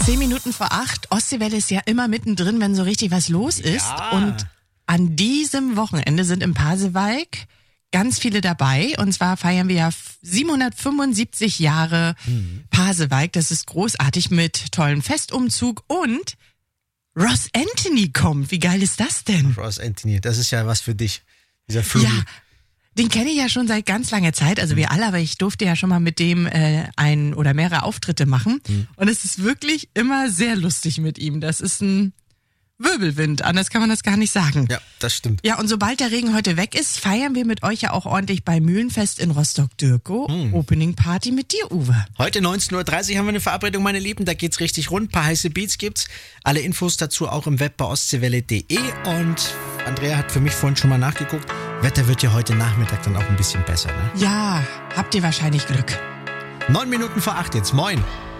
7:10 Ostseewelle ist ja immer mittendrin, wenn so richtig was los ist. Ja. Und an diesem Wochenende sind im Pasewalk ganz viele dabei. Und zwar feiern wir ja 775 Jahre Pasewalk. Das ist großartig mit tollem Festumzug. Und Ross Anthony kommt. Wie geil ist das denn? Ross Anthony, das ist ja was für dich. Dieser Flügel. Ja, den kenne ich ja schon seit ganz langer Zeit, also wir alle, aber ich durfte ja schon mal mit dem ein oder mehrere Auftritte machen und es ist wirklich immer sehr lustig mit ihm. Das ist ein Wirbelwind, anders kann man das gar nicht sagen. Ja, das stimmt. Ja, und sobald der Regen heute weg ist, feiern wir mit euch ja auch ordentlich bei Mühlenfest in Rostock-Dürkow. Opening Party mit dir, Uwe. Heute 19:30 Uhr haben wir eine Verabredung, meine Lieben. Da geht's richtig rund. Ein paar heiße Beats gibt's. Alle Infos dazu auch im Web bei ostseewelle.de. Und Andrea hat für mich vorhin schon mal nachgeguckt. Wetter wird ja heute Nachmittag dann auch ein bisschen besser, ne? Ja, habt ihr wahrscheinlich Glück. 9 Minuten vor 8 jetzt. Moin.